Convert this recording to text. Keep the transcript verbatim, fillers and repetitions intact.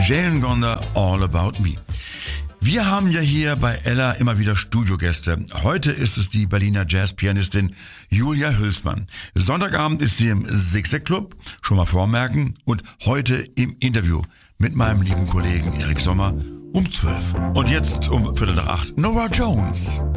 Jane Gonder, All About Me. Wir haben ja hier bei Ella immer wieder Studiogäste. Heute ist es die Berliner Jazzpianistin Julia Hülsmann. Sonntagabend ist sie im Zig-Zag Club, schon mal vormerken. Und heute im Interview mit meinem lieben Kollegen Erik Sommer um zwölf. Und jetzt um Viertel nach acht, Norah Jones.